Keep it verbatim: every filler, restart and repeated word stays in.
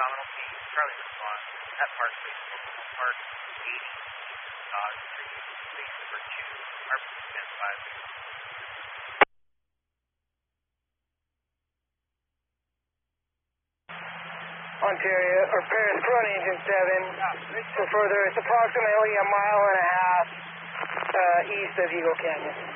nominal P, Charlie response, at Park Place, Oklahoma Park, eighty, Dodge Street, base number two, R P ten five. Ontario, or Paris, front engine seven, for further, it's approximately a mile and a half uh, east of Eagle Canyon.